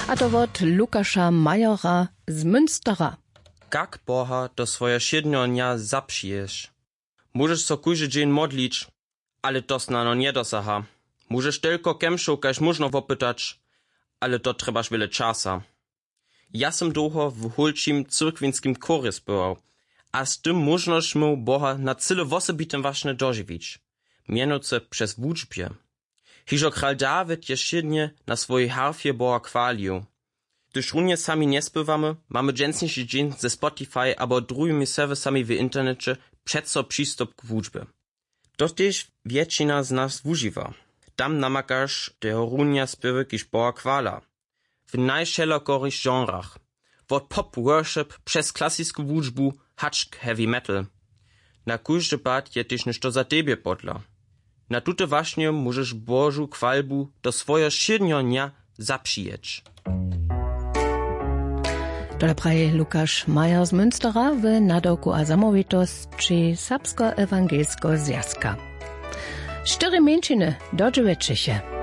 A to wot Lukasza Majora z Münstera. Jak Boha do swoje siednionia zapsijesz? Możesz so kujży dzień modlić, ale to snano nie dosaha. Możesz tylko kemszukać można wopytać, ale to trebasz wiele czasa. Ja sam długo w hulczym cyrkwinskim korys bywał, a z tym możnoś mu Boha na cyle wosobitym właśnie dożywić. Mianowicie przez wuczbie. Hiżo kral Dawid jeszydnie na swojej harfie Boha chwalił. Gdyż runie sami nie spywamy, mamy dżęsniejszy dzień ze Spotify albo drugimi serwisami w internecie przeco przystup k wuczbie. To też większość z nas używa. Tam namakasz te runia spiewy kiż Boha chwala. W najszerokich genrach. Od pop worship przez klasyczną wuczbu hacz heavy metal. Na każdy pad je też ništo za tebie podla. Na tute właśnie możesz Bożu chwalbu do swojego siednionia zapsijeć. Tole praje Lukasz Majer z Münstera w nadawku a zamovitosti Serbsko-Ewangelsko Zjazka. 4 mięciny do 9.